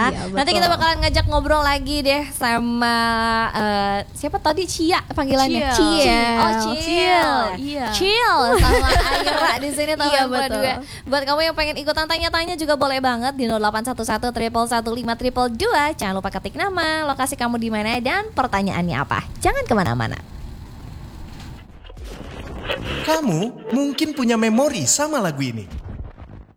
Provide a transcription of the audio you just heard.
Iya, Nanti kita bakalan ngajak ngobrol lagi deh sama siapa tadi, Cia panggilannya. Chill. Oh, Chill. Iya. Chill sama Aira di sini tahun Iya, 2022. betul. Buat kamu yang pengen ikutan tanya-tanya juga boleh banget di 0811 115 Jangan lupa ketik nama, lokasi kamu di mana dan pertanyaannya apa. Jangan kemana-mana. Kamu mungkin punya memori sama lagu ini.